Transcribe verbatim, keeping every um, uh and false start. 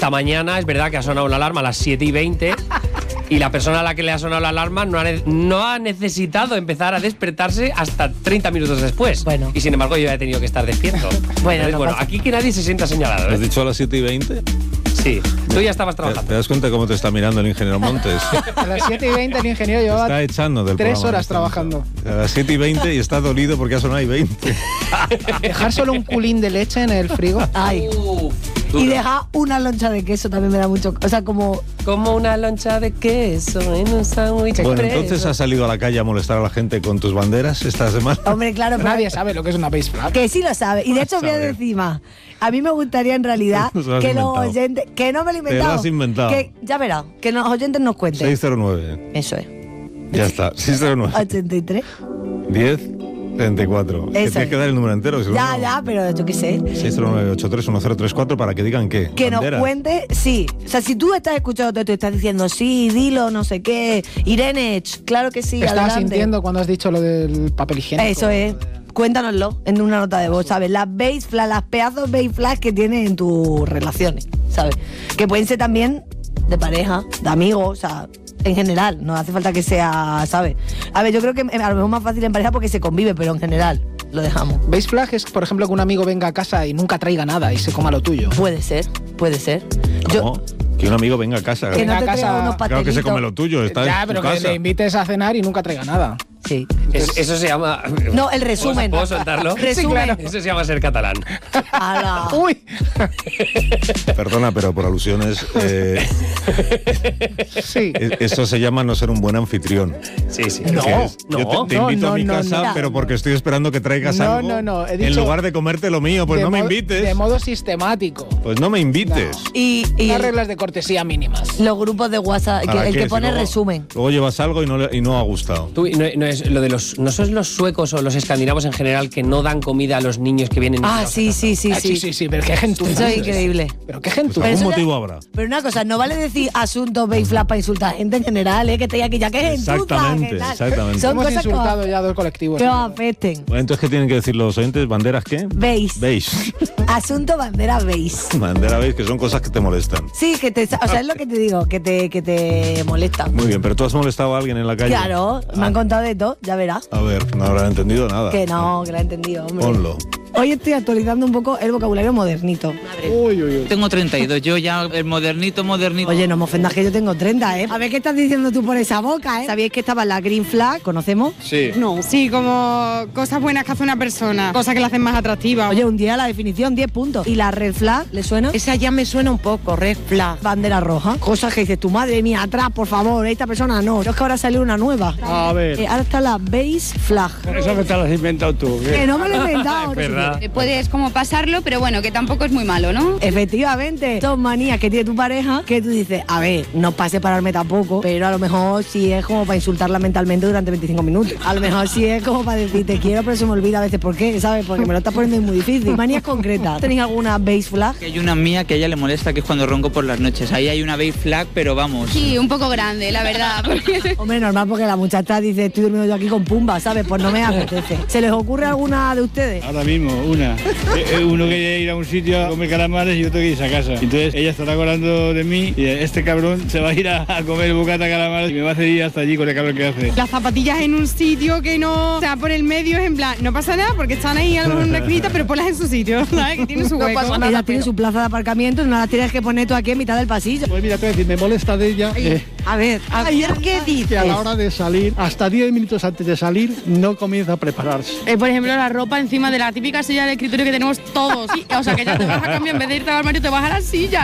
esta mañana es verdad que ha sonado la alarma a las siete y veinte y la persona a la que le ha sonado la alarma no ha, ne- no ha necesitado empezar a despertarse hasta treinta minutos después. Bueno. Y sin embargo yo he tenido que estar despierto. Bueno, Entonces, no bueno pasa- aquí que nadie se sienta señalado, ¿Has ¿eh? dicho a las siete y veinte? Sí, tú ya estabas ¿Te, trabajando. te das cuenta cómo te está mirando el ingeniero Montes? A las siete y veinte el ingeniero Te llevaba está echando del tres programa en horas este trabajando. momento. A las siete y veinte y está dolido porque ha sonado y veinte. Dejar solo un culín de leche en el frigo. Ay. Uf, Y duro. deja una loncha de queso también me da mucho. O sea, como. Como una loncha de queso en un sándwich Bueno, expreso. entonces has salido a la calle a molestar a la gente con tus banderas esta semana. Hombre, claro, pero. Nadie sabe lo que es una base flag. Que sí lo sabe. Y de hecho, voy a Sabe. decir más. A mí me gustaría en realidad Se lo has que los inventado. oyentes. Que no me lo he Te lo inventado. has inventado. Que, ya verás, que los oyentes nos cuenten. seis cero nueve. Eso es. Ya está. seis cero nueve. ochenta y tres. diez treinta y cuatro. Que Eso tienes es. que dar el número entero. Si no, Ya, no. ya, pero yo qué sé. seis cero nueve ocho tres uno cero tres cuatro para que digan qué. Que nos Banderas. cuente, sí. O sea, si tú estás escuchando todo esto y estás diciendo, sí, dilo, no sé qué. Irene, ch, claro que sí, Estaba adelante. sintiendo cuando has dicho lo del papel higiénico. Eso es. Cuéntanoslo en una nota de voz, ¿sabes? Las base flags, las pedazos base flags que tienes en tus relaciones, ¿sabes? Que pueden ser también de pareja, de amigos, o sea, en general. No hace falta que sea, ¿sabes? A ver, yo creo que a lo mejor es más fácil en pareja porque se convive, pero en general lo dejamos. Base flag es, por ejemplo, que un amigo venga a casa y nunca traiga nada y se coma lo tuyo. Puede ser, puede ser. Yo, ¿Cómo? Que un amigo venga a casa. que no Venga te a traiga casa- unos Claro pastelitos. que se come lo tuyo, está ya, en tu pero que casa. le invites a cenar y nunca traiga nada. Sí. Es- eso se llama... No, el resumen. ¿Puedo soltarlo? Resumen. claro. Eso se llama ser catalán. Ala. ¡Uy! Perdona, pero por alusiones, eh, Sí. e- eso se llama no ser un buen anfitrión. Sí, sí. No. Que es, no. yo te, te No, invito no, a mi no, casa, no. pero porque estoy esperando que traigas No, algo. no, no, he en dicho lugar de comerte lo mío, pues De no me mo- invites. De modo sistemático. Pues no me invites. Y, y Unas reglas de cortesía mínimas. los grupos de WhatsApp, que, ¿Para el qué? que Si pone luego- resumen. Luego llevas algo y no, le- y no ha gustado. Tú, no, no es lo de los, no son los suecos o los escandinavos en general que no dan comida a los niños que vienen. Ah, sí, sí, sí, Ah, sí. sí, sí, sí, pero qué gentuza. Eso es increíble. Pero qué Pues gentuza. Pero algún eso ya- motivo habrá. Pero una cosa, no vale decir asuntos base flag para insultar a gente en general, ¿eh? Que te diga que ya que es gentuza, Exactamente, ¿qué tal? exactamente. Son Hemos cosas que insultado os, ya dos colectivos. que os afecten. Bueno, entonces, ¿qué tienen que decir los oyentes? ¿Banderas qué? Base. Beige. Asunto bandera base. Bandera beige, que son cosas que te molestan. Sí, que te, o sea, es lo que te digo, que te, que te molesta. Muy bien, pero tú has molestado a alguien en la calle. Claro, me han contado de todo, ya verás. A ver, no habrán entendido nada. Que no, que lo he entendido, hombre. Ponlo. Hoy estoy actualizando un poco el vocabulario modernito. Uy, uy, uy. Tengo treinta y dos, yo ya el modernito, modernito. Oye, no me ofendas que yo tengo treinta, ¿eh? A ver qué estás diciendo tú por esa boca, ¿eh? ¿Sabíais que estaba la Green Flag? ¿Conocemos? Sí. No. Sí, como cosas buenas que hace una persona, cosas que la hacen más atractiva. Oye, un día la definición, diez puntos. ¿Y la Red Flag? ¿Le suena? Esa ya me suena un poco, red flag. Bandera roja. Cosas que dices, tu madre mía, atrás, por favor, esta persona no. Yo es que ahora salió una nueva. A ver. Eh, ahora está la Base Flag. Eso me te lo has inventado tú. ¿qué? Que no me lo he inventado. Es verdad. Eh, Puedes como pasarlo, pero bueno, que tampoco es muy malo, ¿no? Efectivamente, son manías que tiene tu pareja que tú dices, a ver, no es para separarme tampoco, pero a lo mejor sí es como para insultarla mentalmente durante veinticinco minutos. A lo mejor sí es como para decir, te quiero, pero se me olvida a veces por qué, ¿sabes? Porque me lo estás poniendo muy difícil. Manías concretas. ¿Tenéis alguna base flag? Hay una mía que a ella le molesta, que es cuando ronco por las noches. Ahí hay una base flag, pero vamos. Sí, un poco grande, la verdad. porque- Hombre, normal, porque la muchacha dice, estoy durmiendo yo aquí con Pumba, ¿sabes? Pues no me apetece. ¿Se les ocurre alguna de ustedes? Ahora mismo, una. Eh, eh, Uno quería ir a un sitio a comer calamares y yo tengo que ir a casa. Entonces ella estará acordando de mí y este cabrón se va a ir a, a comer bocata calamares y me va a hacer ir hasta allí con el calor que hace. Las zapatillas en un sitio que no, o sea, por el medio es en plan, no pasa nada porque están ahí a lo mejor en una esquinita, pero ponlas en su sitio, ¿sabes? Que tiene su hueco. Ella tiene su plaza de aparcamiento y no la tienes que poner tú aquí en mitad del pasillo. Pues mira, te voy a decir, me molesta de ella eh, A ver, a ver, ¿qué dices? que a la hora de salir, hasta diez minutos antes de salir, no comienza a prepararse. Eh, por ejemplo, la ropa encima de la típica silla del escritorio que tenemos todos. Sí, o sea, que ya te vas a cambiar, en vez de irte al armario, te vas a la silla.